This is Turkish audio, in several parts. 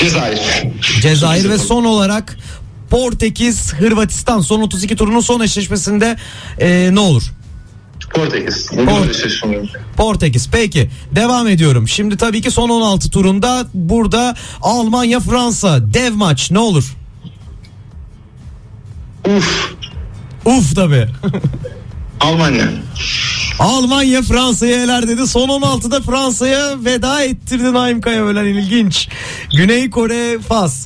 Cezayir ve son olarak Portekiz, Hırvatistan son 32 turunun son eşleşmesinde ne olur? Portekiz. Peki devam ediyorum. Şimdi tabii ki son 16 turunda burada Almanya, Fransa dev maç, ne olur? Uf tabii. Almanya Fransa'ya eler dedi. Son 16'da Fransa'ya veda ettirdi Naim Kayabölen, ilginç. Güney Kore, Fas.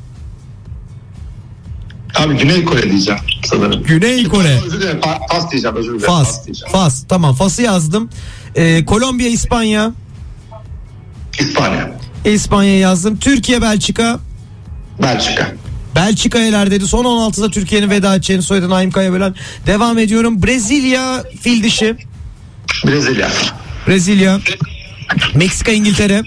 Abi Güney Kore diyeceğim sanırım. Güney Kore. Özür dilerim. Fas diyeceğim. Özür dilerim. Fas. Tamam, Fas'ı yazdım. Kolombiya, İspanya. İspanya yazdım. Türkiye, Belçika. Belçika eler dedi. Son 16'da Türkiye'nin veda edeceğini söyledi Naim Kayabölen. Devam ediyorum. Brezilya, fil dişi. Brezilya. Meksika, İngiltere.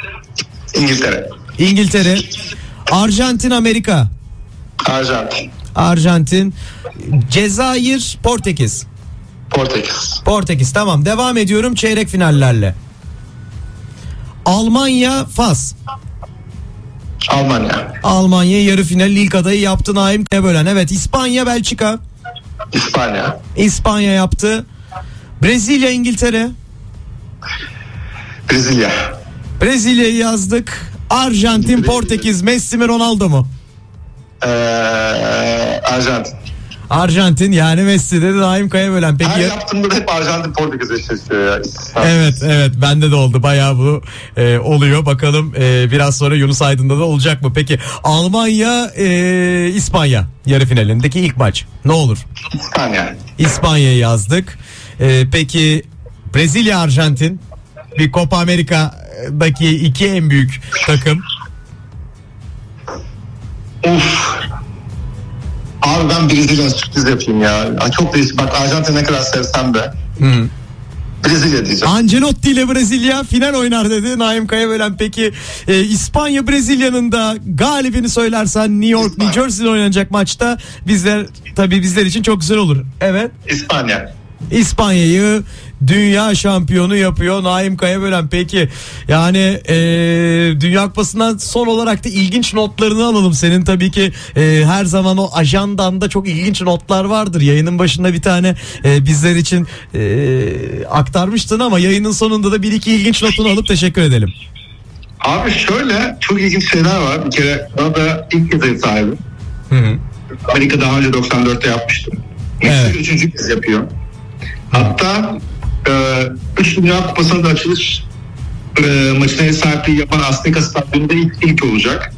İngiltere. Arjantin, Amerika. Arjantin. Cezayir, Portekiz. Tamam, devam ediyorum çeyrek finallerle. Almanya, Fas. Almanya yarı final ilk adayı yaptı Naim Kayabölen. Evet, İspanya, Belçika. İspanya yaptı. Brezilya, İngiltere. Brezilya'yı yazdık. Arjantin, Portekiz. Messi mi, Ronaldo mu? Arjantin yani Messi dedi Naim Kayabölen. Peki her yaptığımda hep Arjantin Portekiz eşleşiyor ya. Evet bende de oldu, bayağı bu oluyor. Bakalım biraz sonra Yunus Aydın'da da olacak mı? Peki Almanya İspanya yarı finalindeki ilk maç ne olur? İspanya'yı yazdık. Peki Brezilya Arjantin, bir Copa Amerika'daki iki en büyük takım. Abi ben Brezilya'ya sürpriz yapayım ya. Çok değişik. Bak Arjantin ne kadar sevsem de. Brezilya diyeceğim. Ancelotti ile Brezilya final oynar dedi Naim Kayabölen. Peki İspanya Brezilya'nın da galibini söylersen New York, New Jersey'de oynanacak maçta bizler için çok güzel olur. Evet. İspanya'yı dünya şampiyonu yapıyor Naim Kayabölen. Peki yani Dünya Kupası'ndan son olarak da ilginç notlarını alalım. Senin tabii ki her zaman o ajandanda çok ilginç notlar vardır. Yayının başında bir tane bizler için aktarmıştın ama yayının sonunda da bir iki ilginç notunu alıp teşekkür edelim. Abi şöyle çok ilginç şeyler var. Bir kere bana da ilk kez ev sahibi. Amerika daha önce 94'te yapmıştım. Evet. 3. kez yapıyor. Hatta 3 Dünya Kupası'nda açılış maçına ev sahipliği yapan Azteca Stadyumunda ilk olacak.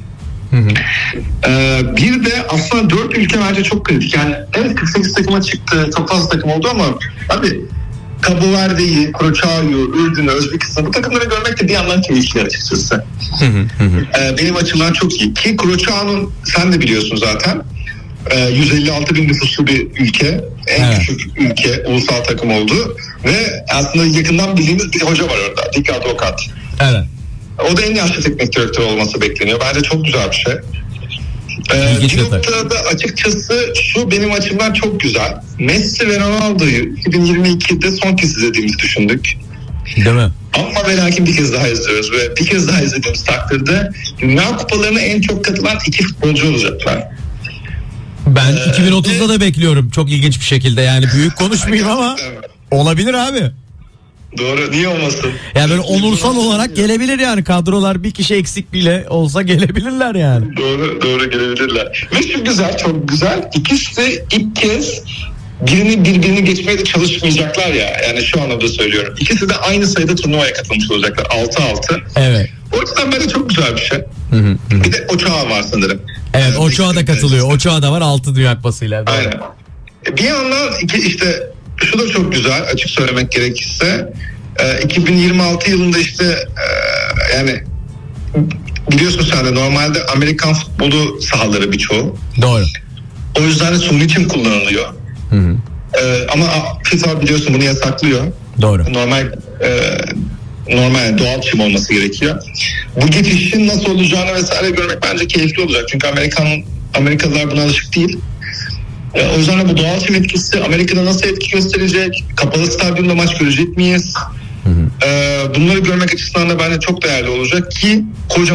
Bir de aslında 4 ülke bence çok kritik. Yani evet 48 takıma çıktı. Çok fazla takım oldu ama abi Cabo Verde'yi, Curaçao'yu, Ürdün'ü, Özbekistan'ı bu takımları görmek de bir yandan keyifli açıkçası. Benim açımdan çok iyi. Ki Curaçao'nun sen de biliyorsun zaten 156 bin nüfuslu bir ülke. En küçük ülke, ulusal takım oldu. Ve aslında yakından bildiğimiz bir hoca var orada. Dick Advocat. Evet. O da en yaşlı teknik direktör olması bekleniyor. Bence çok güzel bir şey. Bir noktada açıkçası şu benim açımdan çok güzel. Messi ve Ronaldo'yu 2022'de son kez izlediğimizi düşündük. Değil mi? Ama ve lakin bir kez daha izliyoruz ve bir kez daha izlediğimiz takdirde Dünya Kupalarına en çok katılan 2 futbolcu olacaklar. Ben 2030'da da bekliyorum çok ilginç bir şekilde, yani büyük konuşmayayım ama olabilir abi. Doğru, niye olmasın? Yani böyle onursal olarak gelebilir yani, kadrolar bir kişi eksik bile olsa gelebilirler yani. Doğru gelebilirler. Ve şu güzel, çok güzel. İkisi de ilk kez birbirini geçmeye de çalışmayacaklar ya. Yani şu anlamda söylüyorum. İkisi de aynı sayıda turnuvaya katılmış olacaklar. 6-6. Evet. O yüzden bence çok güzel bir şey. Bir de Ochoa var sanırım. Evet, Ochoa da katılıyor. Ochoa da var 6 Dünya Kupası'yla. Aynen. Bir yandan işte şu da çok güzel, açık söylemek gerekirse 2026 yılında işte yani biliyorsun sen de normalde Amerikan futbolu sahaları birçoğu. Doğru. O yüzden de suni çim kullanılıyor. Ama FIFA biliyorsun bunu yasaklıyor. Doğru. Normal doğal çim olması gerekiyor. Bu geçişin nasıl olacağını vesaire görmek bence keyifli olacak. Çünkü Amerikalılar buna alışık değil. O yüzden de bu doğal çim etkisi Amerika'da nasıl etki gösterecek? Kapalı stadyumda maç görecek miyiz? Bunları görmek açısından da bence çok değerli olacak ki kocaman